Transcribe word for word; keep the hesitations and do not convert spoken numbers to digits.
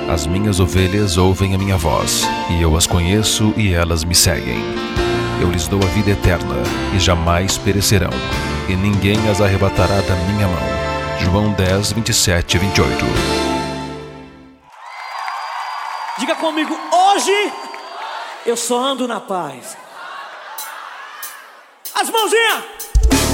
As minhas ovelhas ouvem a minha voz, e eu as conheço e elas me seguem. Eu lhes dou a vida eterna, e jamais perecerão, e ninguém as arrebatará da minha mão. João dez, vinte e sete e vinte e oito. Diga comigo, hoje eu só ando na paz. As mãozinhas!